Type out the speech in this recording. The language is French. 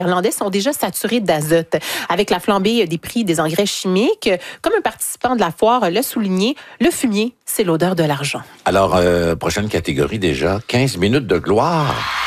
Irlandais sont déjà saturés d'azote. Avec la flambée des prix des engrais chimiques, comme un participant de la foire l'a souligné, le fumier, c'est l'odeur de l'argent. Alors, prochaine catégorie déjà, 15 minutes de gloire.